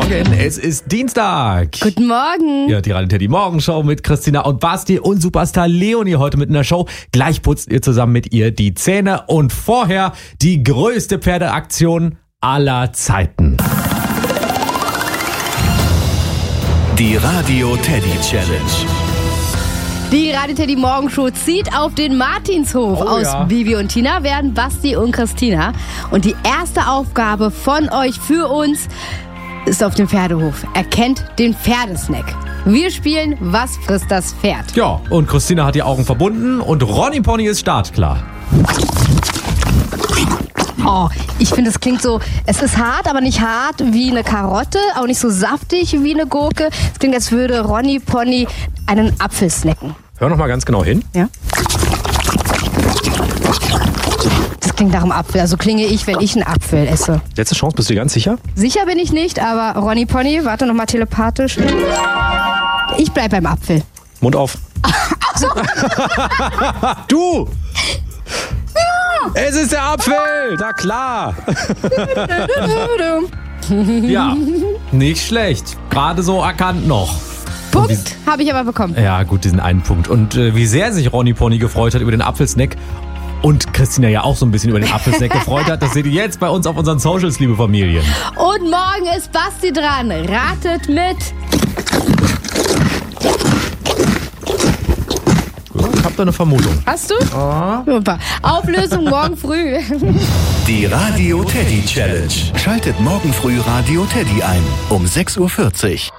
Morgen, es ist Dienstag. Guten Morgen. Ja, die Radio Teddy Morgenshow mit Christina und Basti und Superstar Leonie heute mit in der Show. Gleich putzt ihr zusammen mit ihr die Zähne und vorher die größte Pferdeaktion aller Zeiten. Die Radio Teddy Challenge. Die Radio Teddy Morgenshow zieht auf den Martinshof. Aus Bibi und Tina werden Basti und Christina. Und die erste Aufgabe von euch für uns ist auf dem Pferdehof. Erkennt den Pferdesnack. Wir spielen Was frisst das Pferd? Ja, und Christina hat die Augen verbunden und Ronny Pony ist startklar. Oh, ich finde, es klingt so, es ist hart, aber nicht hart wie eine Karotte, auch nicht so saftig wie eine Gurke. Es klingt, als würde Ronny Pony einen Apfel snacken. Hör noch mal ganz genau hin. Ja. Das klingt nach einem Apfel, also klinge ich, wenn ich einen Apfel esse. Letzte Chance, bist du dir ganz sicher? Sicher bin ich nicht, aber Ronny Pony, warte noch mal telepathisch. Ich bleib beim Apfel. Mund auf. Ach so. Du! Es ist der Apfel! Na klar! Ja, nicht schlecht. Gerade so erkannt noch. Punkt habe ich aber bekommen. Ja, gut, diesen einen Punkt. Und wie sehr sich Ronny Pony gefreut hat über den Apfelsnack und Christina ja auch so ein bisschen über den Apfelsnack gefreut hat, das seht ihr jetzt bei uns auf unseren Socials, liebe Familien. Und morgen ist Basti dran. Ratet mit. Ich hab da eine Vermutung. Hast du? Super. Auflösung morgen früh. Die Radio Teddy Challenge. Schaltet morgen früh Radio Teddy ein um 6:40 Uhr.